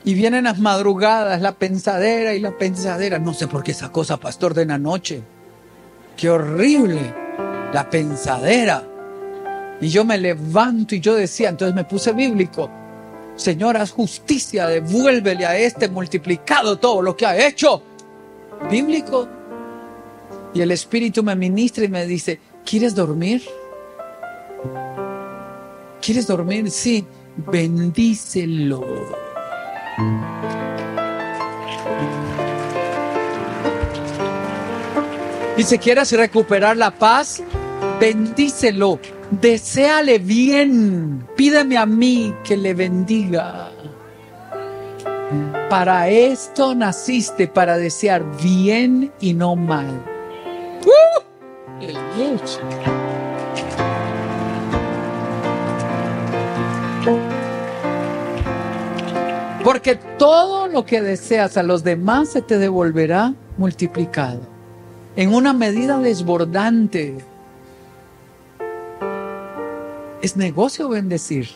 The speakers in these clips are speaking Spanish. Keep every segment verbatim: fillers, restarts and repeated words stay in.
Y vienen las madrugadas, la pensadera y la pensadera. No sé por qué esa cosa, pastor, de la noche. ¡Qué horrible! La pensadera. Y yo me levanto y yo decía, entonces me puse bíblico. Señor, haz justicia, devuélvele a este multiplicado todo lo que ha hecho. Bíblico. Y el Espíritu me ministra y me dice, ¿quieres dormir? ¿Quieres dormir? Sí. Bendícelo. Y si quieres recuperar la paz, bendícelo. Deséale bien. Pídeme a mí que le bendiga. Para esto naciste, para desear bien y no mal. ¡Uh! Porque todo lo que deseas a los demás se te devolverá multiplicado. En una medida desbordante. Es negocio bendecir.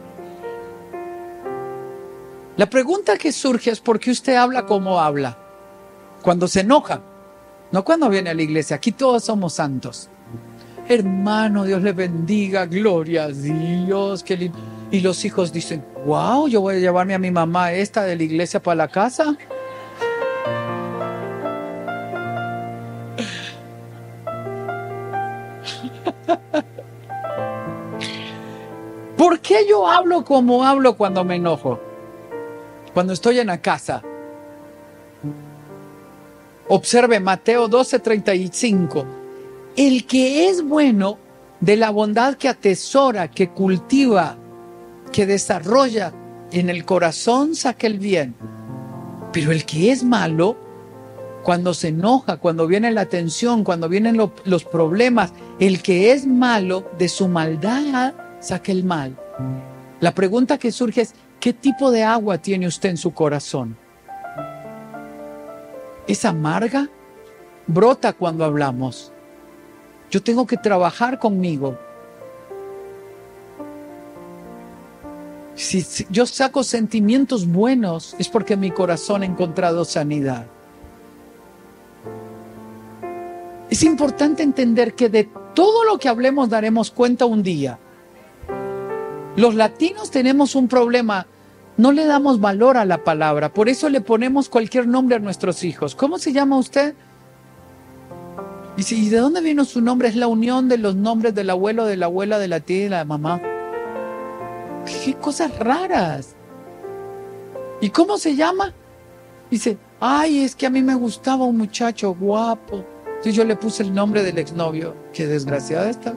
La pregunta que surge es ¿por qué usted habla como habla? Cuando se enoja, no cuando viene a la iglesia. Aquí todos somos santos. Hermano, Dios le bendiga, gloria a Dios. Qué lindo. Y los hijos dicen, wow, yo voy a llevarme a mi mamá esta de la iglesia para la casa. ¿Por qué yo hablo como hablo cuando me enojo? Cuando estoy en la casa. Observe Mateo doce, treinta y cinco. El que es bueno, de la bondad que atesora, que cultiva, que desarrolla en el corazón, saca el bien. Pero el que es malo, cuando se enoja, cuando viene la tensión, cuando vienen lo, los problemas, el que es malo, de su maldad, saca el mal. La pregunta que surge es, ¿qué tipo de agua tiene usted en su corazón? ¿Es amarga? Brota cuando hablamos. Yo tengo que trabajar conmigo. Si, si yo saco sentimientos buenos, es porque mi corazón ha encontrado sanidad. Es importante entender que de todo lo que hablemos daremos cuenta un día. Los latinos tenemos un problema, no le damos valor a la palabra, por eso le ponemos cualquier nombre a nuestros hijos. ¿Cómo se llama usted? Y si, ¿y de dónde vino su nombre? Es la unión de los nombres del abuelo, de la abuela, de la tía y de la mamá. ¡Qué cosas raras! ¿Y cómo se llama? Dice, ay, es que a mí me gustaba un muchacho guapo. Entonces yo le puse el nombre del exnovio. ¡Qué desgraciada está!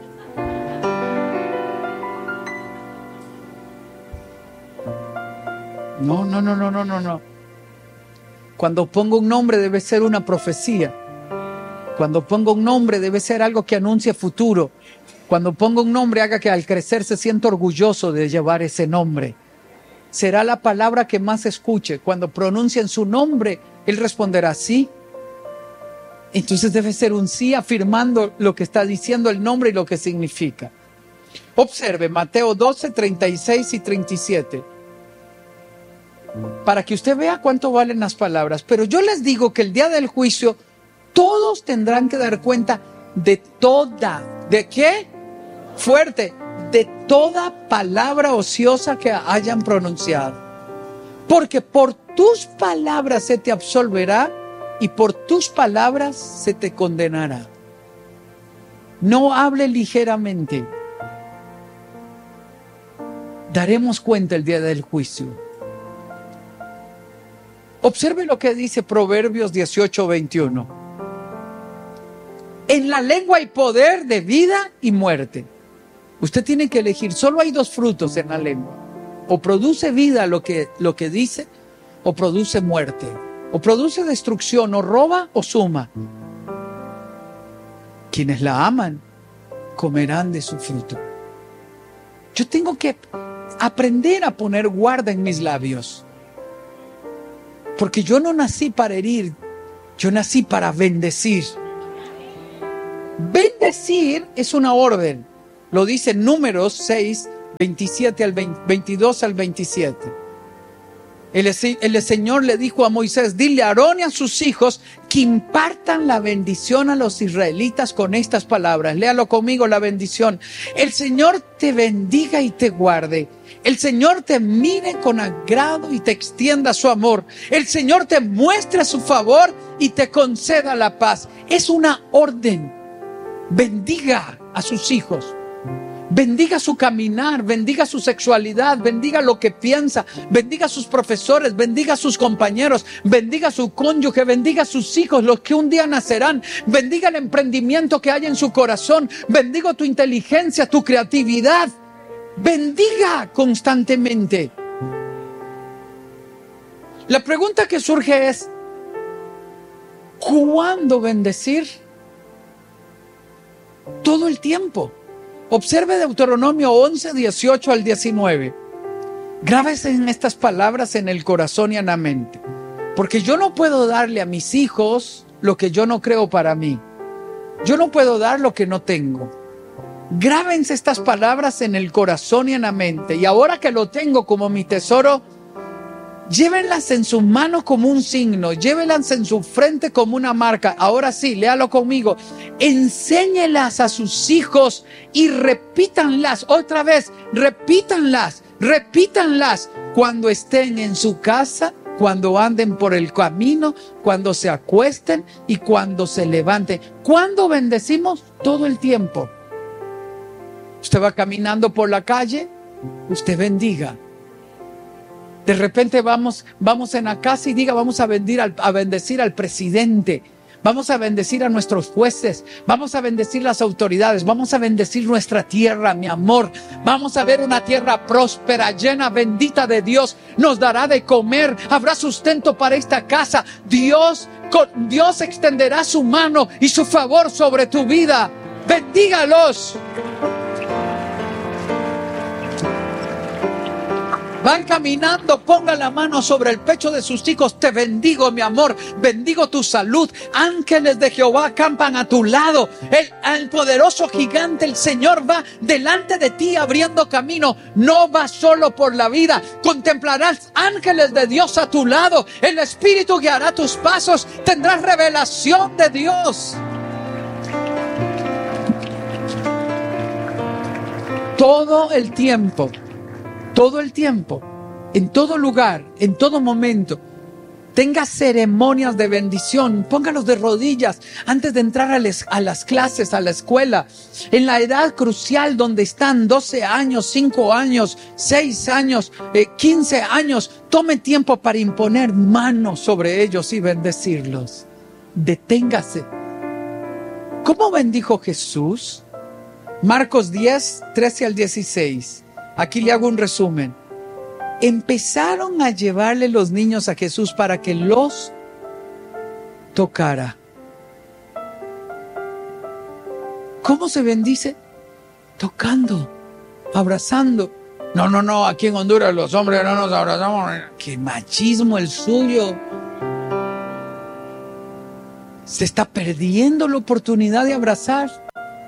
No, no, no, no, no, no, no. Cuando pongo un nombre debe ser una profecía. Cuando pongo un nombre debe ser algo que anuncie futuro. Cuando pongo un nombre haga que al crecer se sienta orgulloso de llevar ese nombre. Será la palabra que más escuche. Cuando pronuncien su nombre, él responderá sí. Entonces debe ser un sí afirmando lo que está diciendo el nombre y lo que significa. Observe Mateo doce, treinta y seis y treinta y siete. Para que usted vea cuánto valen las palabras. Pero yo les digo que el día del juicio todos tendrán que dar cuenta de toda, ¿de qué? Fuerte, de toda palabra ociosa que hayan pronunciado. Porque por tus palabras se te absolverá y por tus palabras se te condenará. No hable ligeramente. Daremos cuenta el día del juicio. Observe lo que dice Proverbios dieciocho, veintiuno. En la lengua hay poder de vida y muerte. Usted tiene que elegir. Solo hay dos frutos en la lengua. O produce vida lo que, lo que dice, o produce muerte. O produce destrucción, o roba o suma. Quienes la aman comerán de su fruto. Yo tengo que aprender a poner guarda en mis labios. Porque yo no nací para herir, yo nací para bendecir. Bendecir es una orden. Lo dice Números seis, veintisiete al veinte, veintidós al veintisiete. El, el Señor le dijo a Moisés, dile a Aarón y a sus hijos que impartan la bendición a los israelitas con estas palabras. Léalo conmigo, la bendición. El Señor te bendiga y te guarde. El Señor te mire con agrado y te extienda su amor. El Señor te muestre su favor y te conceda la paz. Es una orden. Bendiga a sus hijos. Bendiga su caminar, bendiga su sexualidad, bendiga lo que piensa, bendiga a sus profesores, bendiga a sus compañeros, bendiga a su cónyuge, bendiga a sus hijos, los que un día nacerán, bendiga el emprendimiento que hay en su corazón, bendiga tu inteligencia, tu creatividad, bendiga constantemente. La pregunta que surge es, ¿cuándo bendecir? Todo el tiempo. Observe Deuteronomio once, dieciocho al diecinueve. Grábese en estas palabras en el corazón y en la mente. Porque yo no puedo darle a mis hijos lo que yo no creo para mí. Yo no puedo dar lo que no tengo. Grábense estas palabras en el corazón y en la mente. Y ahora que lo tengo como mi tesoro, llévenlas en sus manos como un signo, llévenlas en su frente como una marca. Ahora sí, léalo conmigo. Enséñelas a sus hijos y repítanlas otra vez, repítanlas, repítanlas cuando estén en su casa, cuando anden por el camino, cuando se acuesten y cuando se levanten. ¿Cuándo bendecimos? Todo el tiempo. Usted va caminando por la calle, usted bendiga. De repente vamos, vamos en la casa y diga, vamos a bendecir, al, a bendecir al presidente, vamos a bendecir a nuestros jueces, vamos a bendecir las autoridades, vamos a bendecir nuestra tierra, mi amor. Vamos a ver una tierra próspera, llena, bendita de Dios. Nos dará de comer, habrá sustento para esta casa. Dios, con, Dios extenderá su mano y su favor sobre tu vida. Bendígalos. Van caminando, ponga la mano sobre el pecho de sus hijos. Te bendigo, mi amor, bendigo tu salud. Ángeles de Jehová acampan a tu lado. El, el poderoso gigante, el Señor, va delante de ti abriendo camino. No vas solo por la vida, contemplarás ángeles de Dios a tu lado. El Espíritu guiará tus pasos, tendrás revelación de Dios. Todo el tiempo. Todo el tiempo, en todo lugar, en todo momento, tenga ceremonias de bendición, póngalos de rodillas antes de entrar a, les, a las clases, a la escuela, en la edad crucial donde están doce años, cinco años, seis años, eh, quince años, tome tiempo para imponer manos sobre ellos y bendecirlos. Deténgase. ¿Cómo bendijo Jesús? Marcos diez, trece al dieciséis. Aquí le hago un resumen. Empezaron a llevarle los niños a Jesús para que los tocara. ¿Cómo se bendice? Tocando, abrazando. No, no, no, aquí en Honduras los hombres no nos abrazamos. ¡Qué machismo el suyo! Se está perdiendo la oportunidad de abrazar.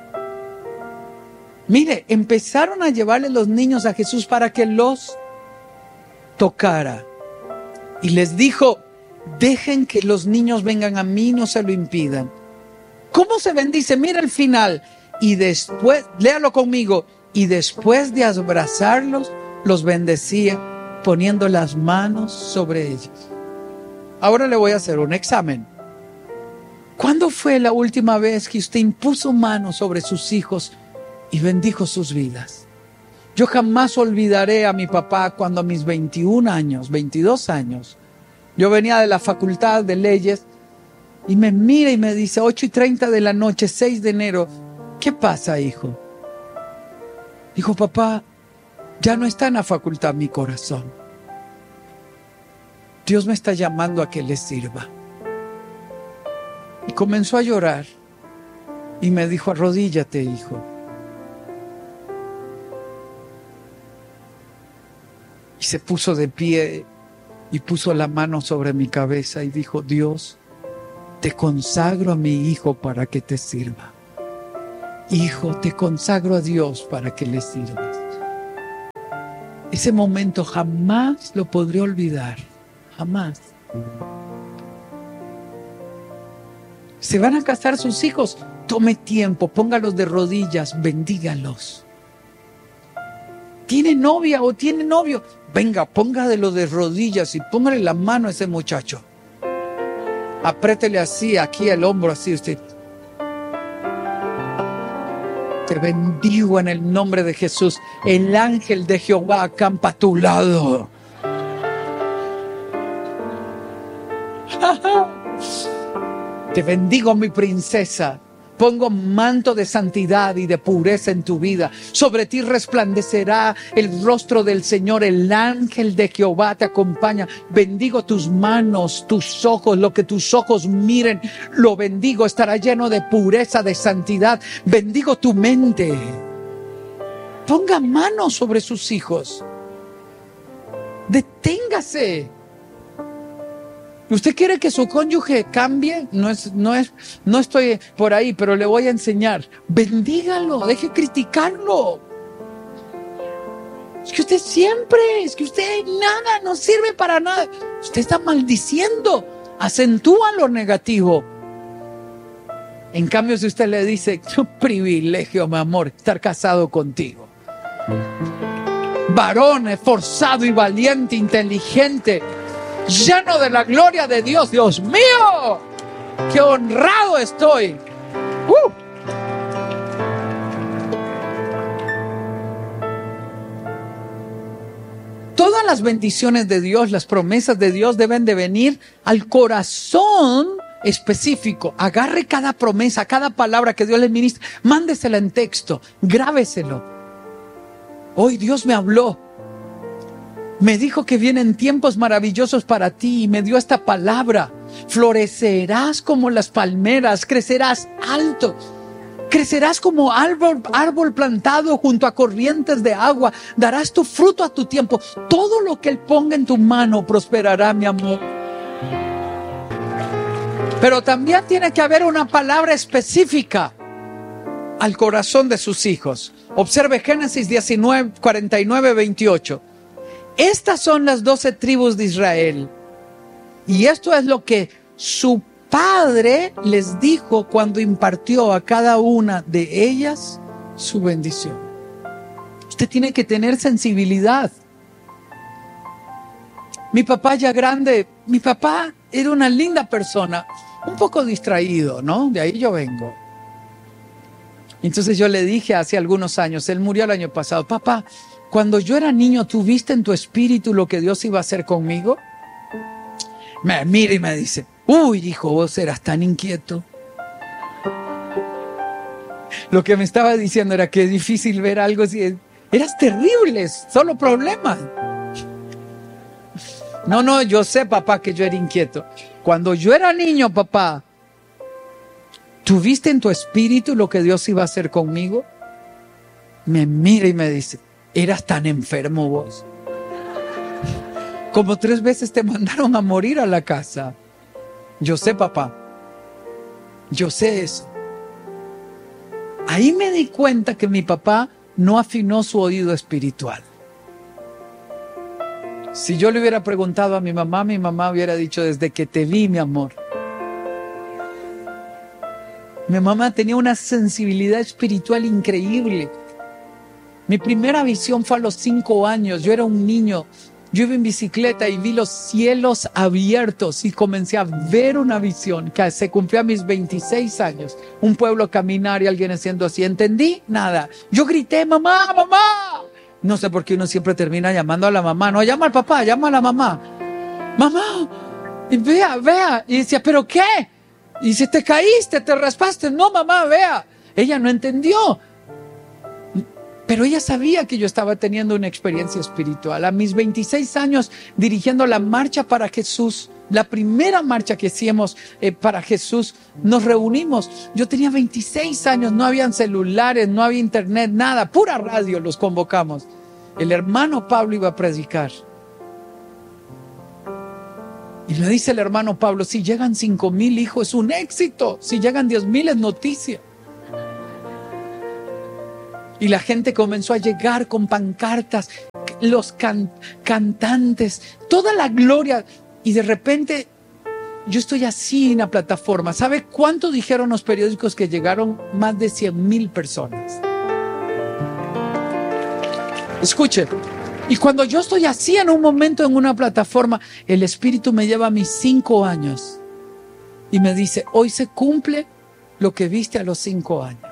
Mire, empezaron a llevarle los niños a Jesús para que los tocara. Y les dijo, dejen que los niños vengan a mí, no se lo impidan. ¿Cómo se bendice? Mira el final. Y después, léalo conmigo, y después de abrazarlos, los bendecía poniendo las manos sobre ellos. Ahora le voy a hacer un examen. ¿Cuándo fue la última vez que usted impuso manos sobre sus hijos y bendijo sus vidas? Yo jamás olvidaré a mi papá cuando a mis veintiún años, veintidós años, yo venía de la facultad de leyes y me mira y me dice, ocho y treinta de la noche, seis de enero, ¿qué pasa, hijo? Dijo, papá, ya no está en la facultad mi corazón. Dios me está llamando a que le sirva. Y comenzó a llorar y me dijo, arrodíllate, hijo. Y se puso de pie y puso la mano sobre mi cabeza y dijo, Dios, te consagro a mi hijo para que te sirva. Hijo, te consagro a Dios para que le sirvas. Ese momento jamás lo podré olvidar. jamás. Se van a casar sus hijos, tome tiempo, póngalos de rodillas, bendígalos. ¿Tiene novia o tiene novio? Venga, póngalo de rodillas y póngale la mano a ese muchacho. Apriétele así, aquí el hombro, así usted. Te bendigo en el nombre de Jesús. El ángel de Jehová acampa a tu lado. Te bendigo, mi princesa. Pongo manto de santidad y de pureza en tu vida. Sobre ti resplandecerá el rostro del Señor. El ángel de Jehová te acompaña. Bendigo tus manos, tus ojos, lo que tus ojos miren. Lo bendigo. Estará lleno de pureza, de santidad. Bendigo tu mente. Ponga manos sobre sus hijos. Deténgase. ¿Usted quiere que su cónyuge cambie? No es, no es, no estoy por ahí, pero le voy a enseñar. Bendígalo, deje criticarlo. Es que usted siempre, es que usted nada, no sirve para nada. Usted está maldiciendo, acentúa lo negativo. En cambio, si usted le dice, qué privilegio, mi amor, estar casado contigo. Varón esforzado y valiente, inteligente, lleno de la gloria de Dios. Dios mío, qué honrado estoy. Uh. Todas las bendiciones de Dios, las promesas de Dios deben de venir al corazón específico. Agarre cada promesa, cada palabra que Dios le ministra, mándesela en texto, grábeselo. Hoy Dios me habló. Me dijo que vienen tiempos maravillosos para ti y me dio esta palabra. Florecerás como las palmeras, crecerás alto. Crecerás como árbol, árbol plantado junto a corrientes de agua. Darás tu fruto a tu tiempo. Todo lo que Él ponga en tu mano prosperará, mi amor. Pero también tiene que haber una palabra específica al corazón de sus hijos. Observe Génesis diecinueve, cuarenta y nueve, veintiocho. Estas son las doce tribus de Israel. Y esto es lo que su padre les dijo cuando impartió a cada una de ellas su bendición. Usted tiene que tener sensibilidad. Mi papá ya grande, mi papá era una linda persona, un poco distraído, ¿no? De ahí yo vengo. Entonces yo le dije hace algunos años, él murió el año pasado, papá, cuando yo era niño, ¿tú viste en tu espíritu lo que Dios iba a hacer conmigo? Me mira y me dice, uy, hijo, vos eras tan inquieto. Lo que me estaba diciendo era que es difícil ver algo así. Eras terrible, solo problemas. No, no, yo sé, papá, que yo era inquieto. Cuando yo era niño, papá, ¿tú viste en tu espíritu lo que Dios iba a hacer conmigo? Me mira y me dice, eras tan enfermo vos. Como tres veces te mandaron a morir a la casa. Yo sé, papá. Yo sé eso. Ahí me di cuenta que mi papá no afinó su oído espiritual. Si yo le hubiera preguntado a mi mamá, mi mamá hubiera dicho, desde que te vi, mi amor. Mi mamá tenía una sensibilidad espiritual increíble. Mi primera visión fue a los cinco años. Yo era un niño. Yo iba en bicicleta y vi los cielos abiertos y comencé a ver una visión que se cumplió a mis veintiséis años. Un pueblo caminar y alguien haciendo así. ¿Entendí? Nada. Yo grité, mamá, mamá. No sé por qué uno siempre termina llamando a la mamá. No, llama al papá, llama a la mamá. Mamá, y vea, vea. Y decía, ¿pero qué? Y si te caíste, te raspaste. No, mamá, vea. Ella no entendió. Pero ella sabía que yo estaba teniendo una experiencia espiritual. A mis veintiséis años, dirigiendo la marcha para Jesús, la primera marcha que hicimos eh, para Jesús, nos reunimos. Yo tenía veintiséis años, no habían celulares, no había internet, nada, pura radio los convocamos. El hermano Pablo iba a predicar. Y me dice el hermano Pablo, si llegan cinco mil hijos es un éxito, si llegan diez mil es noticia. Y la gente comenzó a llegar con pancartas, los can- cantantes, toda la gloria. Y de repente yo estoy así en la plataforma. ¿Sabe cuánto dijeron los periódicos que llegaron? Más de cien mil personas. Escuche. Y cuando yo estoy así en un momento en una plataforma, el Espíritu me lleva a mis cinco años y me dice, hoy se cumple lo que viste a los cinco años.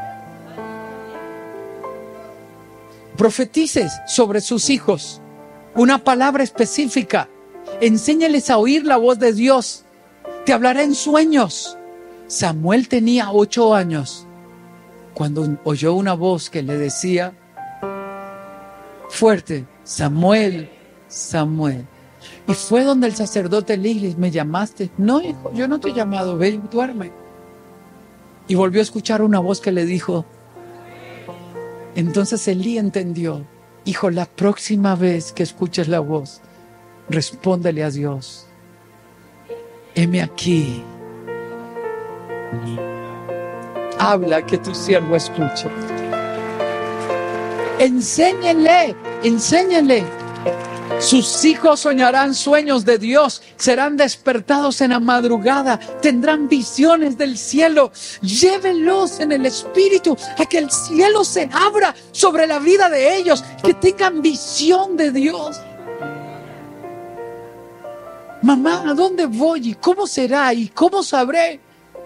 Profetices sobre sus hijos una palabra específica. Enséñales a oír la voz de Dios. Te hablará en sueños. Samuel tenía ocho años cuando oyó una voz que le decía fuerte, Samuel, Samuel. Y fue donde el sacerdote le dijo, ¿me llamaste? No, hijo, yo no te he llamado, ve, duerme. Y volvió a escuchar una voz que le dijo. Entonces Elí entendió, hijo, la próxima vez que escuches la voz, respóndele a Dios. Heme aquí. Habla que tu siervo escuche. Enséñenle, enséñenle. Sus hijos soñarán sueños de Dios, serán despertados en la madrugada, tendrán visiones del cielo. Llévenlos en el Espíritu a que el cielo se abra sobre la vida de ellos, que tengan visión de Dios. Mamá, ¿a dónde voy? ¿Y cómo será? ¿Y cómo sabré?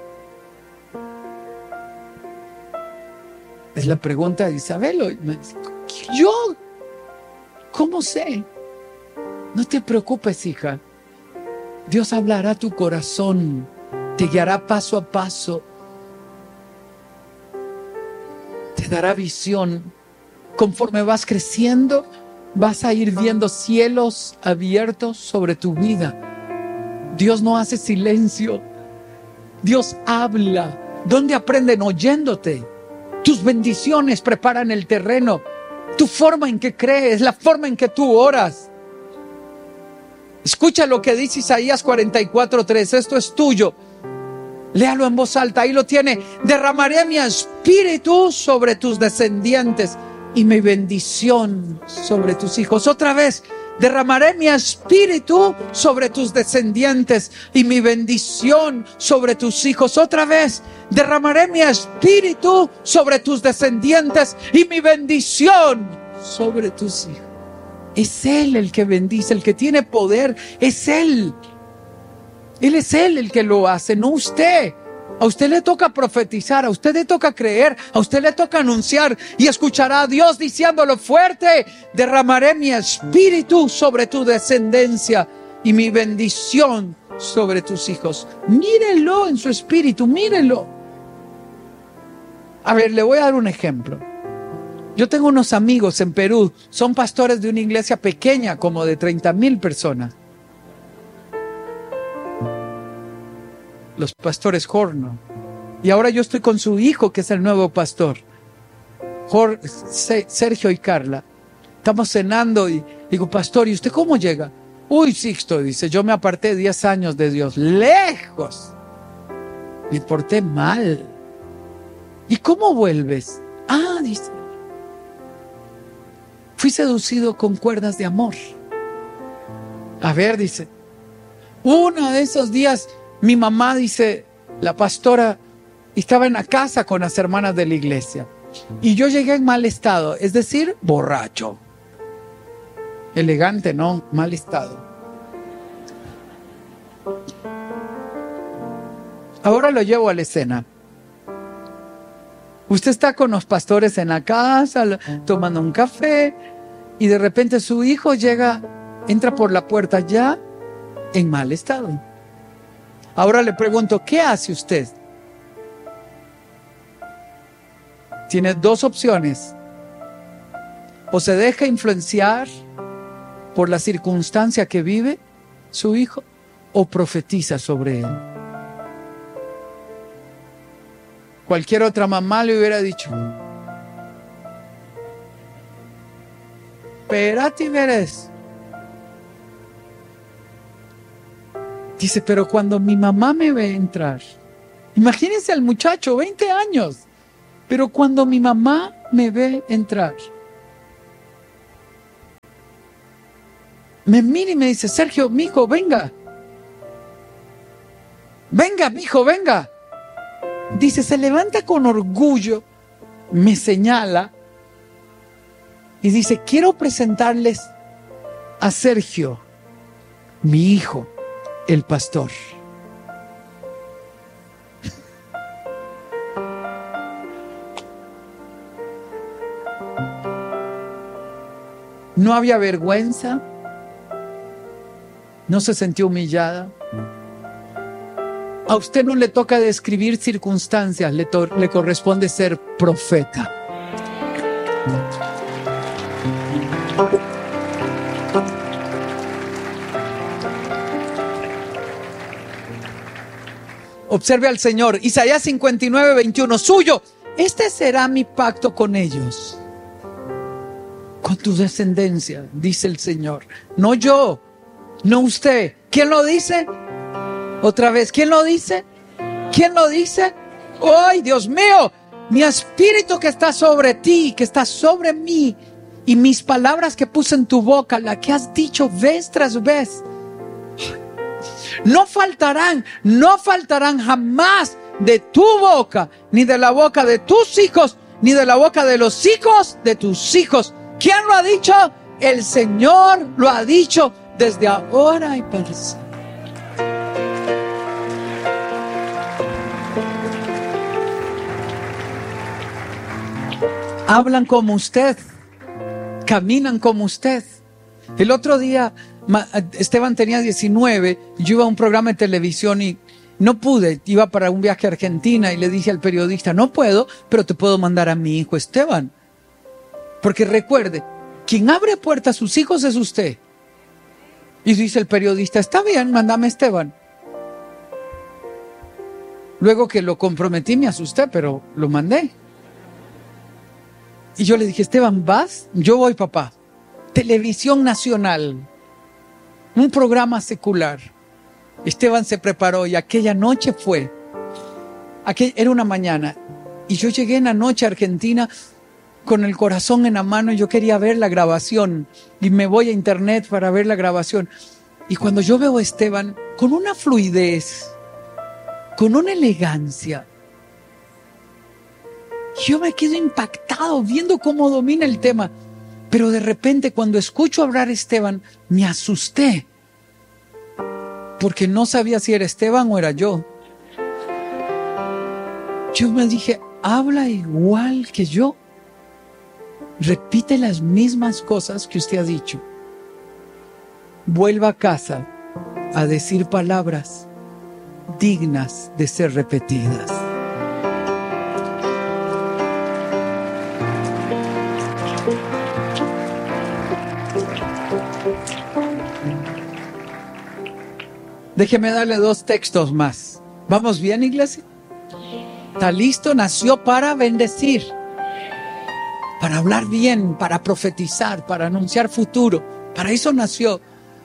Es la pregunta de Isabel. ¿Yo? ¿Cómo sé? No te preocupes, hija. Dios hablará a tu corazón, te guiará paso a paso, te dará visión. Conforme vas creciendo, vas a ir viendo cielos abiertos sobre tu vida. Dios no hace silencio. Dios habla. ¿Dónde aprenden? Oyéndote. Tus bendiciones preparan el terreno. Tu forma en que crees, la forma en que tú oras. Escucha lo que dice Isaías cuarenta y cuatro, tres. Esto es tuyo. Léalo en voz alta. Ahí lo tiene. Derramaré mi espíritu sobre tus descendientes y mi bendición sobre tus hijos. Otra vez. Derramaré mi espíritu sobre tus descendientes y mi bendición sobre tus hijos. Otra vez, derramaré mi espíritu sobre tus descendientes y mi bendición sobre tus hijos. Es Él el que bendice, el que tiene poder, es Él. Él es Él el que lo hace, no usted. A usted le toca profetizar, a usted le toca creer, a usted le toca anunciar y escuchará a Dios diciéndolo fuerte. Derramaré mi espíritu sobre tu descendencia y mi bendición sobre tus hijos. Mírenlo en su espíritu, mírenlo. A ver, le voy a dar un ejemplo. Yo tengo unos amigos en Perú, son pastores de una iglesia pequeña, como de treinta mil personas. Los pastores Horno. Y ahora yo estoy con su hijo, que es el nuevo pastor, Jorge, Sergio y Carla. Estamos cenando y digo, pastor, ¿y usted cómo llega? Uy, Sixto, dice, yo me aparté diez años de Dios, lejos. Me porté mal. ¿Y cómo vuelves? Ah, dice, fui seducido con cuerdas de amor. A ver, dice, uno de esos días, mi mamá, dice, la pastora, estaba en la casa con las hermanas de la iglesia. Y yo llegué en mal estado, es decir, borracho. Elegante, ¿no? Mal estado. Ahora lo llevo a la escena. Usted está con los pastores en la casa, tomando un café, y de repente su hijo llega, entra por la puerta ya en mal estado. Ahora le pregunto, ¿qué hace usted? Tiene dos opciones. O se deja influenciar por la circunstancia que vive su hijo, o profetiza sobre él. Cualquier otra mamá le hubiera dicho, espérate y verás. Dice, pero cuando mi mamá me ve entrar, imagínense al muchacho, veinte años, pero cuando mi mamá me ve entrar, me mira y me dice, Sergio, mijo, venga, venga, mijo, venga. Dice, se levanta con orgullo, me señala y dice, quiero presentarles a Sergio, mi hijo, el pastor. No había vergüenza, no se sintió humillada. A usted no le toca describir circunstancias, le, to- le corresponde ser profeta. Observe al Señor, Isaías cincuenta y nueve, veintiuno, suyo, este será mi pacto con ellos, con tu descendencia, dice el Señor. No yo, no usted. ¿Quién lo dice? Otra vez, ¿quién lo dice? ¿Quién lo dice? ¡Ay, Dios mío! Mi espíritu que está sobre ti, que está sobre mí, y mis palabras que puse en tu boca, la que has dicho vez tras vez, no faltarán, no faltarán jamás de tu boca, ni de la boca de tus hijos, ni de la boca de los hijos de tus hijos. ¿Quién lo ha dicho? El Señor lo ha dicho desde ahora y para siempre. Hablan como usted, caminan como usted. El otro día Esteban tenía diecinueve, yo iba a un programa de televisión y no pude, iba para un viaje a Argentina y le dije al periodista, no puedo, pero te puedo mandar a mi hijo Esteban. Porque recuerde, quien abre puertas a sus hijos es usted. Y dice el periodista, está bien, mándame a Esteban. Luego que lo comprometí me asusté, pero lo mandé. Y yo le dije, Esteban, ¿vas? Yo voy, papá. Televisión Nacional, un programa secular. Esteban se preparó y aquella noche fue. Aquella, era una mañana. Y yo llegué en la noche a Argentina con el corazón en la mano y yo quería ver la grabación. Y me voy a internet para ver la grabación. Y cuando yo veo a Esteban con una fluidez, con una elegancia, yo me quedo impactado viendo cómo domina el tema. Pero de repente cuando escucho hablar a Esteban, me asusté. Porque no sabía si era Esteban o era yo. Yo me dije, habla igual que yo. Repite las mismas cosas que usted ha dicho. Vuelva a casa a decir palabras dignas de ser repetidas. Déjeme darle dos textos más. ¿Vamos bien, iglesia? ¿Está listo? Nació para bendecir, para hablar bien, para profetizar, para anunciar futuro. Para eso nació.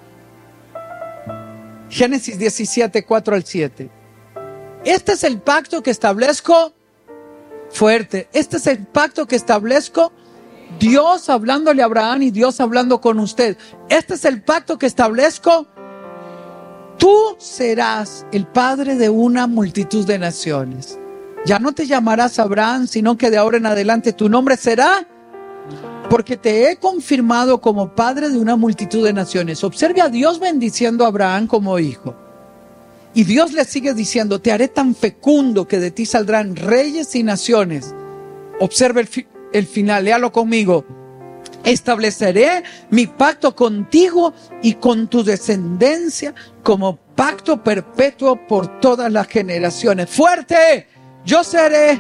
Génesis diecisiete, cuatro al siete. Este es el pacto que establezco, fuerte, este es el pacto que establezco, Dios hablándole a Abraham y Dios hablando con usted. Este es el pacto que establezco. Tú serás el padre de una multitud de naciones. Ya no te llamarás Abraham, sino que de ahora en adelante tu nombre será, porque te he confirmado como padre de una multitud de naciones. Observe a Dios bendiciendo a Abraham como hijo. Y Dios le sigue diciendo, te haré tan fecundo que de ti saldrán reyes y naciones. Observe el, fi- el final, léalo conmigo. Estableceré mi pacto contigo y con tu descendencia como pacto perpetuo por todas las generaciones. Fuerte, yo seré.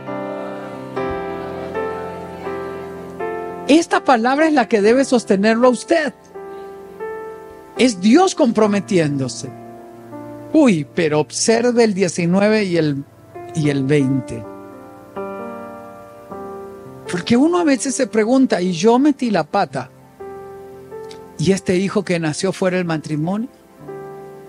Esta palabra es la que debe sostenerlo a usted. Es Dios comprometiéndose. Uy, pero observe el diecinueve y el, y el veinte. Porque uno a veces se pregunta, ¿y yo metí la pata? ¿Y este hijo que nació fuera del matrimonio?